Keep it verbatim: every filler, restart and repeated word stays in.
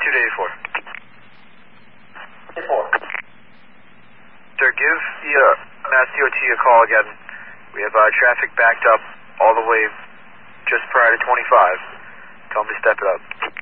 two to eighty-four. eighty-four. Sir, give the uh, Mass D O T a call again. We have uh, traffic backed up all the way just prior to twenty-five. Tell them to step it up.